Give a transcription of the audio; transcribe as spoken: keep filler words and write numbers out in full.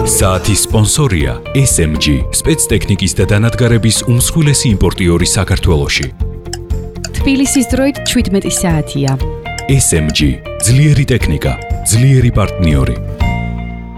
საათის სპონსორია ეს ემ ჯი, სპეცტექნიკის და დანადგარების უმსხვილესი იმპორტიორი საქართველოში. თბილისის დროით შვიდმეტი საათია. ეს ემ ჯი, ძლიერი ტექნიკა, ძლიერი პარტნიორი.